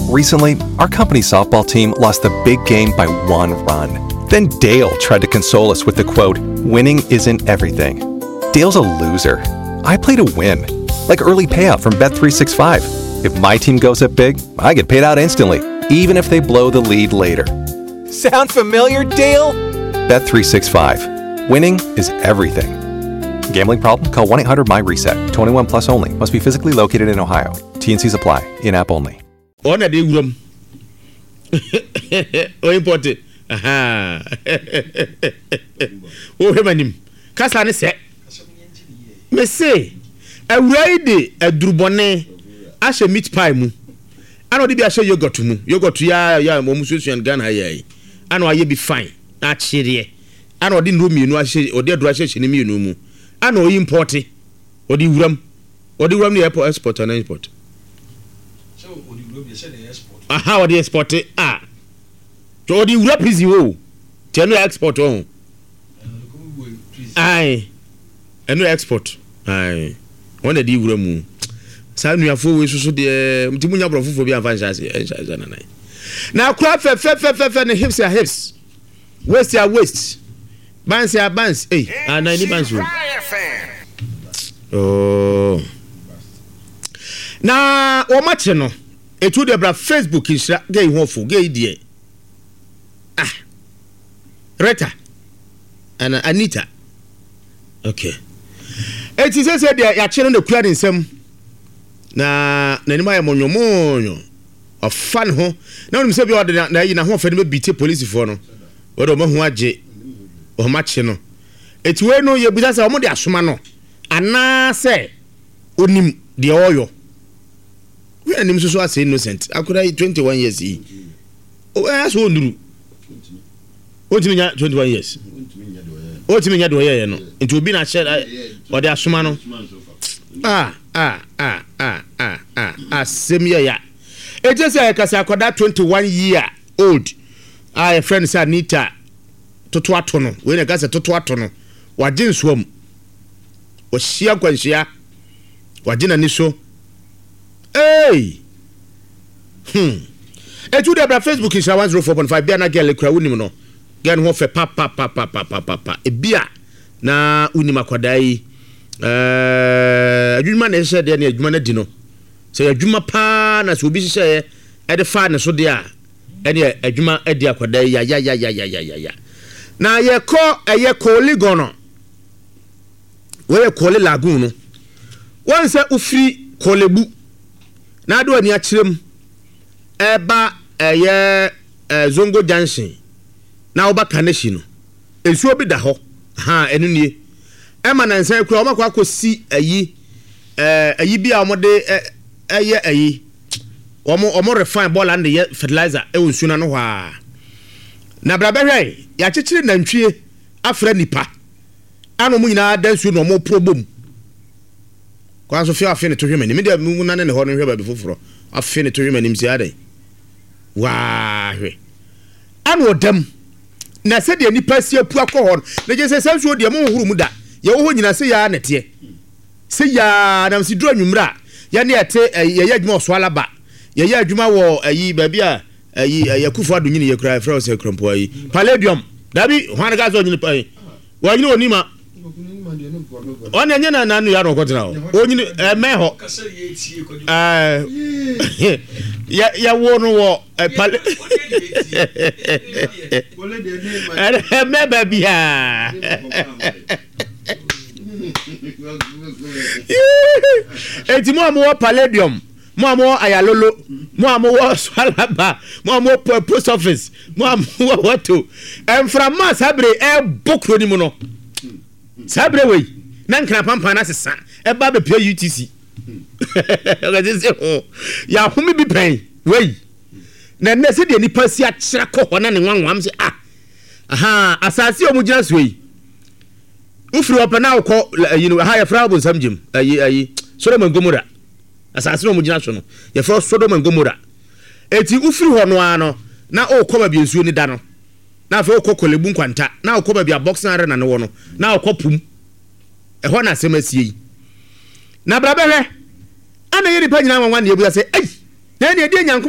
Recently, our company softball team lost the big game by 1 run. Then Dale tried to console us with the quote, "Winning isn't everything." Dale's a loser. I play to win. Like early payout from Bet365. If my team goes up big, I get paid out instantly, even if they blow the lead later. Sound familiar, Dale? Bet365. Winning is everything. Gambling problem? Call 1-800-MY-RESET. 21 plus only. Must be physically located in Ohio. T&Cs apply. In-app only. On a day room. Oh, important. Aha. Oh, him. Kasane set. Me say, a ride a drubone. Ashe meat pie mu. Ano di bi ashe yogurt mu. Yogurt ya mo mususu and Ghana ya. Ano aye be fine. Na chire. Ano di nro mienu ashe odi aduro ashe chini mienu mu. Ano yi import. Odi wuram. Odi wuram ni airport export and import. So odi wuram ye the export. Aha odi export ah. To odi wuram busy wo. Tenu export on. Aye. Eno export. Aye. One di wuram mu. Sa nuafo we susu de mtimunya brofofo bi anfa nhyase nanai na kura fe ne hips ya hips waist ya waist bands ya bands na ni bands oh na o match no etu de bra Facebook insha gay hofo gay die Rita and Anita okay it is said there ya chere na kura nsem na nima ya monyo of fun ho na onimse bi ode na yi na ho fa ni be police for no ode o mahu age o mache no etiwe no ye buza se o mo de asoma no ana se onim de oyo we anim so ase innocent akura 21 years yi o aso onuru o timi nya 21 years o timi nya do ye no nti obi na share o de asoma no same year. It just like Kasakoda 21 year old. I friend say Anita Totoatono. When I got a Totoatono, Wajin swim. Was Shia Quanshia Wajina Niso. Hey! A 2 day Facebook is 104.5 Biana Gale Crowunimo. Gan Hofe papa. A beer na Unima Kwadai. Adwuma na se de na adwuma na di no se adwuma pa na so obi hye e de fa na so de a e de adwuma adi akwada ya na ye ko ligono we ko le lagoon no won se ufiri kolebu na do ani a kirem e ba zongo junction na oba kaneshi no ensuo bi da ho enu nie Emma na nsan kura o makwa kosi ayi bi a omode ayi omo refine ball and the fertilizer e wonsu na no hwa na brabehwe ya chechire nantwie afra nipa ano mu nyina dansu no mo problem kwa so fia afene to hwemani me de mu na ne ho no hwe ba befoforo afene to hwemani msi adai wa hwe ano dam na se de nipa si apu akọ na je se sanso de mo huru mu da ye wo nyina se ya nete se ya na msi dro nwumra ya ne ete ye adwuma so alaba ye adwuma wo ayi ba bia ayi yakufu adu nyine ye kura fra se krompo ayi palladium dabi hwan ga zo nyine pa wa nyine onima on enye na nanu ya no kwotena o nyine meho ya wo no wo me ba bia eti mo amwo palladium mo amwo ayalolo mo amwo swalaba mo amwo post office mo amwo wato enframa sabre e bokro ni mo no sabre we na nkra pampa na sesa e ba be pia UTC ya humi bi pen we na nese de ni pasi a kira ko hona ne nwanwam se aha asase o mugina so yi ufiri opana ukọ ha ya fra bu samjim ayi Sodom and Gomorrah asase no mugina so no ya fra Sodom and Gomorrah eti ufiri ho no ano na ukọ ba bi nsuo ni da no na fa ukọ kolebu nkwanta na ukọ ba bi boxing arena no no na ukọ pum ho na asemasie yi na brabehwe ana yeri pa nyina nwanwa na ebuya se na e de nyanko